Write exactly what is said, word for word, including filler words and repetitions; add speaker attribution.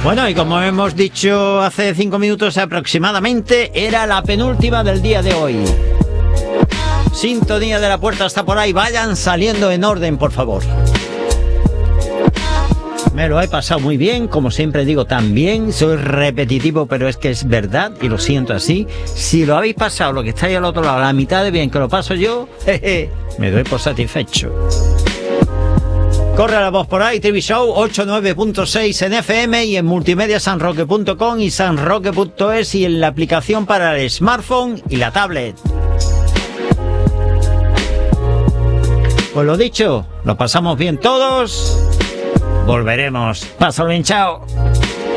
Speaker 1: Bueno, y como hemos dicho hace cinco minutos aproximadamente, era la penúltima del día de hoy. Sintonía de la puerta está por ahí. Vayan saliendo en orden, por favor. Me lo he pasado muy bien, como siempre digo también. Soy repetitivo, pero es que es verdad y lo siento así. Si lo habéis pasado, lo que estáis al otro lado, la mitad de bien que lo paso yo, jeje, me doy por satisfecho. Corre la voz por ahí, T V Show ochenta y nueve punto seis en F M y en multimedia sanroque punto com y sanroque punto es y en la aplicación para el smartphone y la tablet. Pues lo dicho, lo pasamos bien todos. Volveremos. Pásalo bien, chao.